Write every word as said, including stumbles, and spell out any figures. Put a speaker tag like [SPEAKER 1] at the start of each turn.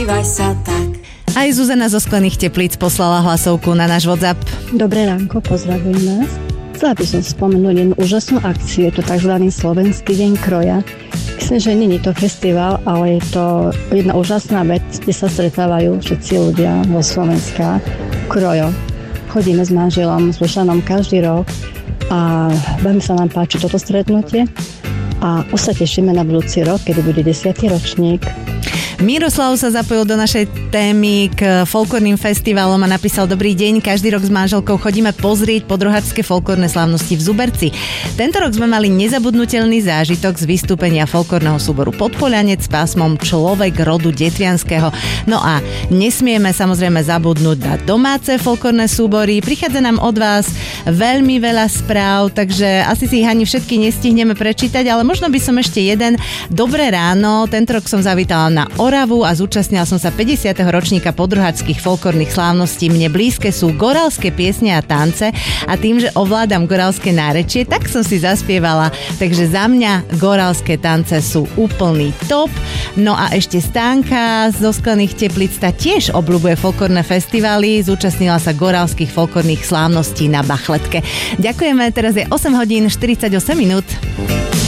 [SPEAKER 1] Usmívaj sa tak.
[SPEAKER 2] Aj Zuzana zo Sklených Teplíc poslala hlasovku na náš WhatsApp.
[SPEAKER 3] Dobré ránko, pozdravujem vás. Chcela by som spomenúť jednu úžasnú akciu, je to tzv. Slovenský deň kroja. Myslím, že nie je to festival, ale je to jedna úžasná vec, kde sa stretávajú všetci ľudia vo Slovenska. Krojo. Chodíme s manželom, s Lušanom každý rok a veľmi sa nám páči toto stretnutie a už sa tešíme na budúci rok, kedy bude desiaty ročník.
[SPEAKER 2] Miroslav sa zapojil do našej témy k folklórnym festivalom a napísal: Dobrý deň, každý rok s manželkou chodíme pozrieť podrohatské folklórne slávnosti v Zuberci. Tento rok sme mali nezabudnutelný zážitok z vystúpenia folklórneho súboru Podpoľanec s pásmom Človek rodu detvianskeho. No a nesmieme samozrejme zabudnúť na domáce folklórne súbory. Prichádza nám od vás veľmi veľa správ, takže asi si ich ani všetky nestihneme prečítať, ale možno by som ešte jeden. Dobré ráno, tento rok som zavítala na Oravu a zúčastnila som sa päťdesiateho ročníka podruháckych folklórnych slávností. Mne blízke sú goralské piesne a tance a tým, že ovládam goralské nárečie, tak som si zaspievala. Takže za mňa goralské tance sú úplný top. No a ešte Stánka zo Sklených Teplíc, tá tiež obľúbuje folklórne festivály, zúčastnila sa goralských folklórnych slávností na Bachletke. Ďakujeme, teraz je osem hodín štyridsaťosem minút.